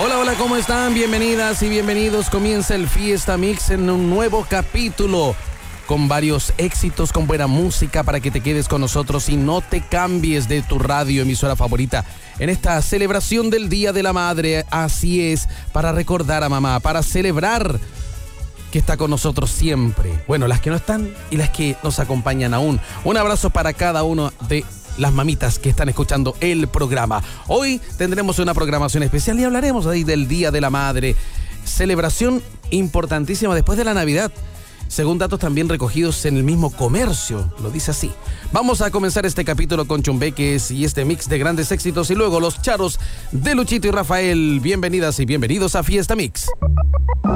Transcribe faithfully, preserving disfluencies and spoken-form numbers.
Hola, hola, ¿cómo están? Bienvenidas y bienvenidos. Comienza el Fiesta Mix en un nuevo capítulo con varios éxitos, con buena música para que te quedes con nosotros y no te cambies de tu radio emisora favorita en esta celebración del Día de la Madre. Así es, para recordar a mamá, para celebrar que está con nosotros siempre. Bueno, las que no están y las que nos acompañan aún. Un abrazo para cada uno de las mamitas que están escuchando el programa. Hoy tendremos una programación especial y hablaremos ahí del Día de la Madre. Celebración importantísima después de la Navidad, según datos también recogidos en el mismo comercio, lo dice así. Vamos a comenzar este capítulo con Chumbeques y este mix de grandes éxitos y luego los charos de Luchito y Rafael. Bienvenidas y bienvenidos a Fiesta Mix.